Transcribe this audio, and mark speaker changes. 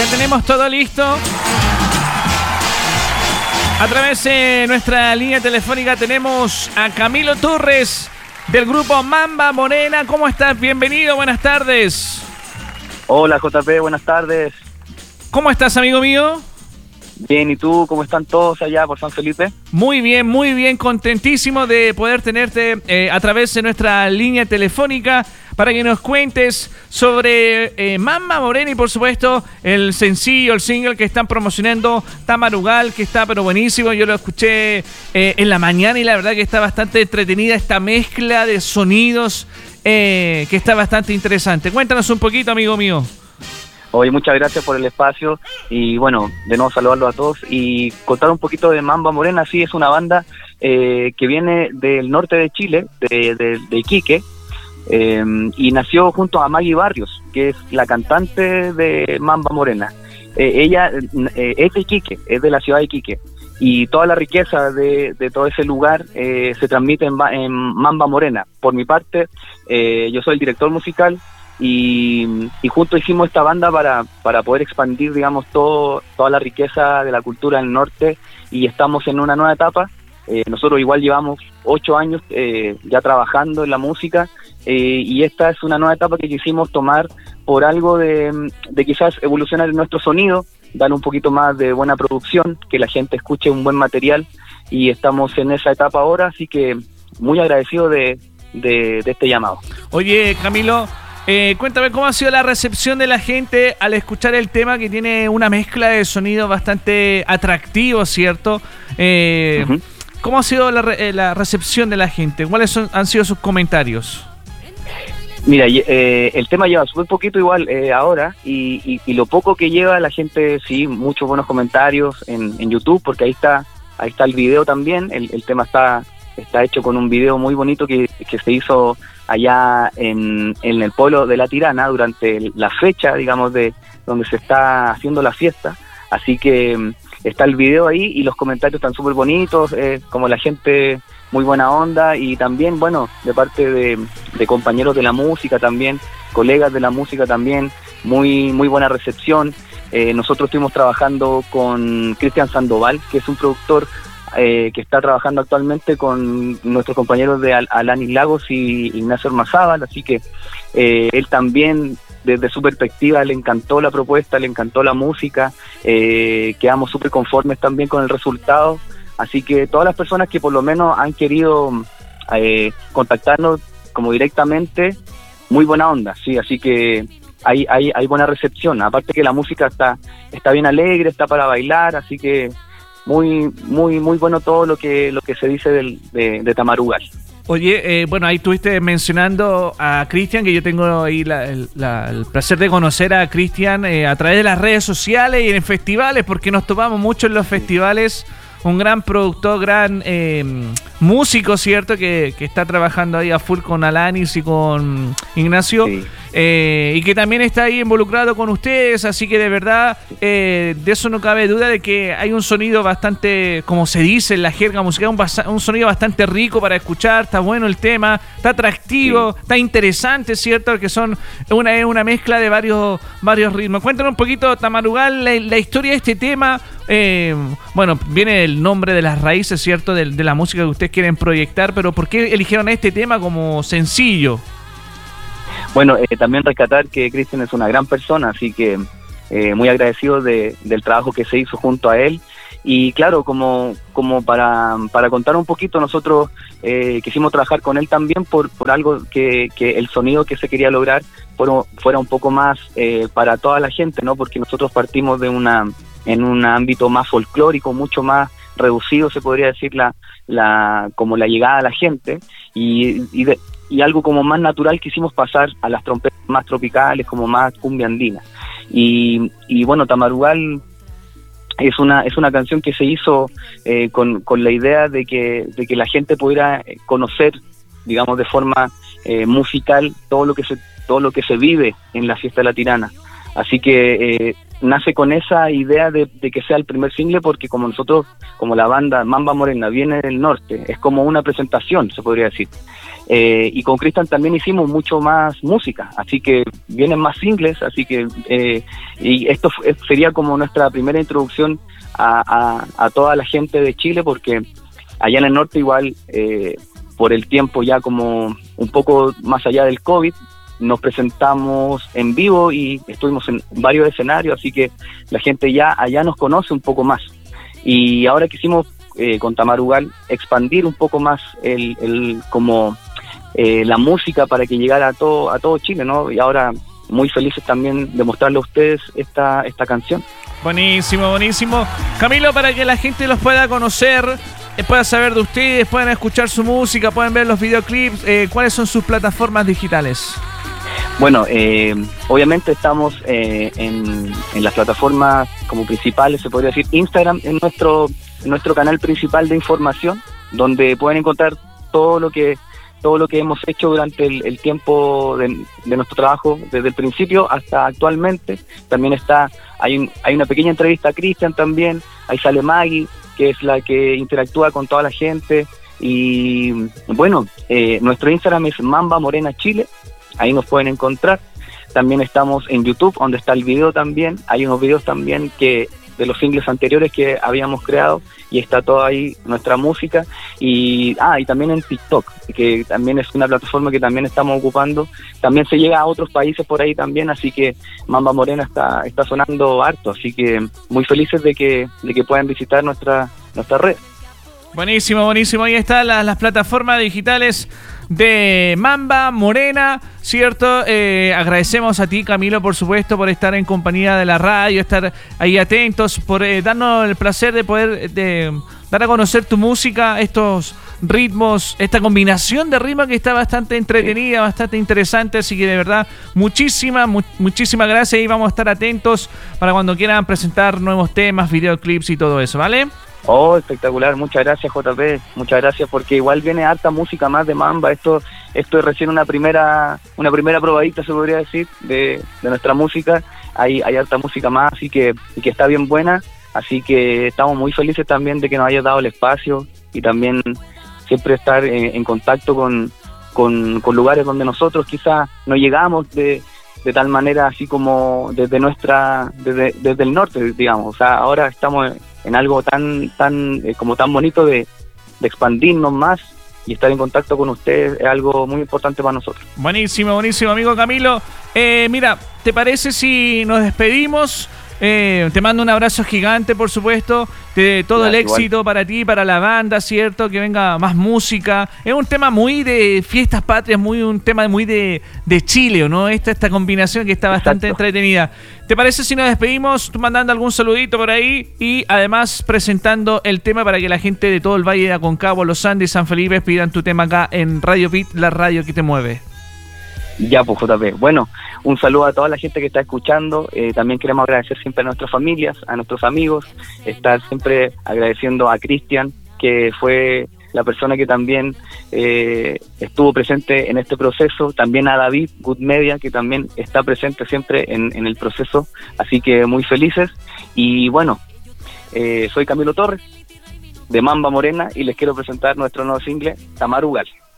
Speaker 1: tenemos todo listo. A través de nuestra línea telefónica tenemos a Camilo Torres del grupo Mamba Morena. ¿Cómo estás? Bienvenido, buenas tardes.
Speaker 2: Hola JP, buenas tardes.
Speaker 1: ¿Cómo estás, amigo mío?
Speaker 2: Bien, ¿y tú? ¿Cómo están todos allá por San Felipe?
Speaker 1: Muy bien, contentísimo de poder tenerte a través de nuestra línea telefónica para que nos cuentes sobre Mamba Morena y por supuesto el sencillo, el single que están promocionando, Tamarugal, que está pero buenísimo. Yo lo escuché en la mañana y la verdad que está bastante entretenida esta mezcla de sonidos que está bastante interesante. Cuéntanos un poquito, amigo mío.
Speaker 2: Oye, muchas gracias por el espacio y bueno, de nuevo saludarlos a todos y contar un poquito de Mamba Morena. Sí, es una banda que viene del norte de Chile, de Iquique, y nació junto a Maggie Barrios, que es la cantante de Mamba Morena. Ella es de Iquique, es de la ciudad de Iquique, y toda la riqueza de todo ese lugar se transmite en Mamba Morena. Por mi parte, yo soy el director musical, y juntos hicimos esta banda para poder expandir, digamos, toda la riqueza de la cultura del norte, y estamos en una nueva etapa. Nosotros igual llevamos 8 años ya trabajando en la música, y esta es una nueva etapa que quisimos tomar por algo de quizás evolucionar nuestro sonido, dar un poquito más de buena producción, que la gente escuche un buen material, y estamos en esa etapa ahora, así que muy agradecido de este llamado.
Speaker 1: Oye, Camilo, cuéntame cómo ha sido la recepción de la gente al escuchar el tema, que tiene una mezcla de sonido bastante atractivo, ¿cierto? ¿Cómo ha sido la recepción de la gente? ¿Cuáles han sido sus comentarios?
Speaker 2: Mira, el tema lleva súper poquito igual ahora, y lo poco que lleva la gente, sí, muchos buenos comentarios en YouTube, porque ahí está el video también. El tema está hecho con un video muy bonito que se hizo allá en el pueblo de La Tirana durante la fecha, digamos, de donde se está haciendo la fiesta. Así que está el video ahí y los comentarios están súper bonitos, como la gente muy buena onda, y también, bueno, de parte de compañeros de la música también, colegas de la música también, muy buena recepción. Nosotros estuvimos trabajando con Cristian Sandoval, que es un productor que está trabajando actualmente con nuestros compañeros de Alanis Lagos y Ignacio Ormazábal, así que él también, desde su perspectiva, le encantó la propuesta, le encantó la música, quedamos súper conformes también con el resultado, así que todas las personas que por lo menos han querido contactarnos como directamente, muy buena onda, sí, así que hay buena recepción, aparte que la música está bien alegre, está para bailar, así que muy bueno todo lo que se dice de Tamarugal.
Speaker 1: Oye, bueno, ahí estuviste mencionando a Cristian, que yo tengo ahí el placer de conocer a Cristian a través de las redes sociales y en festivales, porque nos topamos mucho en los festivales. Un gran productor, gran músico, ¿cierto? Que está trabajando ahí a full con Alanis y con Ignacio. Sí. Y que también está ahí involucrado con ustedes, así que de verdad de eso no cabe duda, de que hay un sonido bastante, como se dice en la jerga musical, un sonido bastante rico para escuchar. Está bueno el tema, está atractivo, sí, está interesante, ¿cierto? Que son una mezcla de varios ritmos. Cuéntanos un poquito, Tamarugal, la historia de este tema. Bueno, viene el nombre de las raíces, ¿cierto? De la música que ustedes quieren proyectar, pero ¿por qué eligieron este tema como sencillo?
Speaker 2: Bueno, también rescatar que Cristian es una gran persona, así que muy agradecido del trabajo que se hizo junto a él. Y claro, como para contar un poquito, nosotros quisimos trabajar con él también por algo que el sonido que se quería lograr fuera un poco más para toda la gente, ¿no? Porque nosotros partimos en un ámbito más folclórico, mucho más reducido, se podría decir, como la llegada a la gente, y algo como más natural quisimos pasar a las trompetas más tropicales, como más cumbia andina. Y bueno, Tamarugal es una canción que se hizo con la idea de que la gente pudiera conocer, digamos, de forma musical todo lo que se vive en la fiesta de La Tirana. Así que nace con esa idea de que sea el primer single, porque como nosotros, como la banda Mamba Morena viene del norte, es como una presentación, se podría decir. Y con Cristian también hicimos mucho más música, así que vienen más singles, así que y esto sería como nuestra primera introducción a toda la gente de Chile, porque allá en el norte igual, por el tiempo ya como un poco más allá del COVID, nos presentamos en vivo y estuvimos en varios escenarios, así que la gente ya allá nos conoce un poco más. Y ahora quisimos con Tamarugal expandir un poco más la música para que llegara a todo Chile, ¿no? Y ahora muy felices también de mostrarle a ustedes esta canción.
Speaker 1: Buenísimo, buenísimo. Camilo, para que la gente los pueda conocer, pueda saber de ustedes, puedan escuchar su música, pueden ver los videoclips, ¿cuáles son sus plataformas digitales?
Speaker 2: Bueno, obviamente estamos en las plataformas como principales, se podría decir Instagram, en nuestro canal principal de información, donde pueden encontrar todo lo que hemos hecho durante el tiempo de nuestro trabajo, desde el principio hasta actualmente. También hay una pequeña entrevista a Cristian también, ahí sale Maggie, que es la que interactúa con toda la gente. Y bueno, nuestro Instagram es Mamba Morena Chile, ahí nos pueden encontrar. También estamos en YouTube, donde está el video también. Hay unos videos también de los singles anteriores que habíamos creado, y está toda ahí nuestra música. Y también en TikTok, que también es una plataforma que también estamos ocupando. También se llega a otros países por ahí también, así que Mamba Morena está sonando harto, así que muy felices de que puedan visitar nuestra red.
Speaker 1: Buenísimo, buenísimo. Ahí están las plataformas digitales de Mamba Morena, ¿cierto? Agradecemos a ti, Camilo, por supuesto, por estar en compañía de la radio, estar ahí atentos, por darnos el placer de poder dar a conocer tu música, estos ritmos, esta combinación de ritmos que está bastante entretenida, bastante interesante, así que de verdad, muchísimas gracias, y vamos a estar atentos para cuando quieran presentar nuevos temas, videoclips y todo eso, ¿vale?
Speaker 2: Oh, espectacular, muchas gracias, JP, muchas gracias, porque igual viene harta música más de Mamba. Esto es recién una primera probadita, se podría decir, de nuestra música. Hay harta música más, y que está bien buena, así que estamos muy felices también de que nos hayas dado el espacio, y también siempre estar en contacto con lugares donde nosotros quizás no llegamos de tal manera, así como desde el norte, digamos. O sea, ahora estamos en algo tan bonito de expandirnos más, y estar en contacto con ustedes es algo muy importante para nosotros.
Speaker 1: Buenísimo, buenísimo, amigo Camilo. Mira, ¿te parece si nos despedimos? Te mando un abrazo gigante, por supuesto, de todo el éxito igual para ti, para la banda, ¿cierto? Que venga más música. Es un tema muy de fiestas patrias, un tema muy de Chile, ¿no? Esta combinación que está bastante entretenida. ¿Te parece si nos despedimos, tú mandando algún saludito por ahí, y además presentando el tema para que la gente de todo el Valle de Aconcagua, Los Andes y San Felipe pidan tu tema acá en Radio Beat, la radio que te mueve?
Speaker 2: Ya, pues, JP. Bueno, un saludo a toda la gente que está escuchando. También queremos agradecer siempre a nuestras familias, a nuestros amigos. Estar siempre agradeciendo a Cristian, que fue la persona que también estuvo presente en este proceso. También a David Good Media, que también está presente siempre en el proceso. Así que muy felices. Y bueno, soy Camilo Torres, de Mamba Morena, y les quiero presentar nuestro nuevo single, Tamarugal.